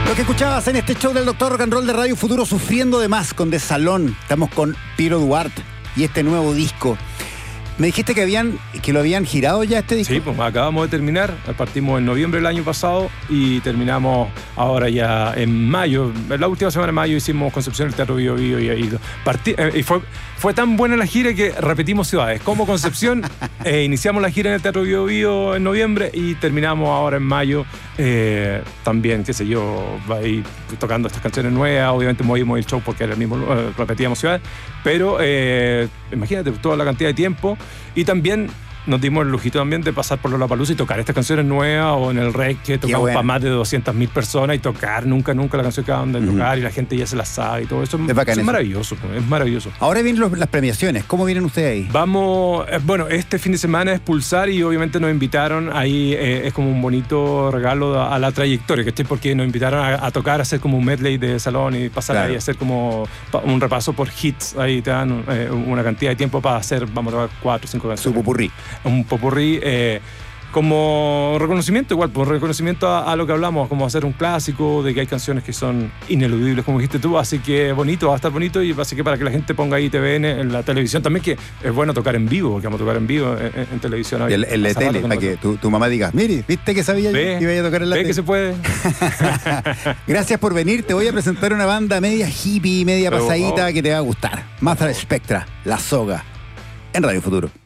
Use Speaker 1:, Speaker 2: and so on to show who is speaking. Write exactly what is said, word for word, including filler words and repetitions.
Speaker 1: Lo que escuchabas en este show del Doctor Rock and Roll de Radio Futuro, Sufriendo de Más, con The Salón. Estamos con Piero Duarte y este nuevo disco. Me dijiste que habían que lo habían girado ya este disco.
Speaker 2: Sí, pues acabamos de terminar. Partimos en noviembre del año pasado y terminamos ahora ya en mayo. En la última semana de mayo hicimos Concepción, el Teatro Bio Bio y, y, partí, eh, y fue, fue tan buena la gira que repetimos ciudades. Como Concepción, eh, iniciamos la gira en el Teatro Bio Bio en noviembre y terminamos ahora en mayo. Eh, también, qué sé yo, ahí tocando estas canciones nuevas. Obviamente movimos el show porque era el mismo, eh, repetíamos ciudades. Pero eh, imagínate toda la cantidad de tiempo. Y también nos dimos el lujito también de pasar por Lollapalooza y tocar estas canciones nuevas, o en el Rec que tocamos bueno. para más de doscientas mil personas y tocar nunca, nunca la canción que acaban de uh-huh. tocar y la gente ya se la sabe y todo eso. Es, eso es maravilloso, es maravilloso.
Speaker 1: Ahora vienen los, las premiaciones, ¿cómo vienen ustedes ahí?
Speaker 2: Vamos, eh, bueno, este fin de semana es Pulsar y obviamente nos invitaron ahí, eh, es como un bonito regalo a, a la trayectoria, ¿cachai? Porque nos invitaron a, a tocar, a hacer como un medley de salón y pasar claro. ahí a hacer como un repaso por hits, ahí te dan eh, una cantidad de tiempo para hacer, vamos a tocar cuatro o cinco canciones.
Speaker 1: Su popurrí.
Speaker 2: Un popurrí eh, como reconocimiento, igual, por reconocimiento a, a lo que hablamos, como hacer un clásico, de que hay canciones que son ineludibles, como dijiste tú, así que bonito, va a estar bonito, y así que para que la gente ponga ahí T V N en la televisión también, que es bueno tocar en vivo, porque vamos a tocar en vivo en, en, en televisión.
Speaker 1: Y el, el de tele, para que tu, tu mamá diga, mire, ¿viste que sabía yo que iba a tocar en la
Speaker 2: ve
Speaker 1: tele?
Speaker 2: que se puede.
Speaker 1: Gracias por venir, te voy a presentar una banda media hippie, media pasadita, oh, oh. que te va a gustar. Master Spectra, La Soga, en Radio Futuro.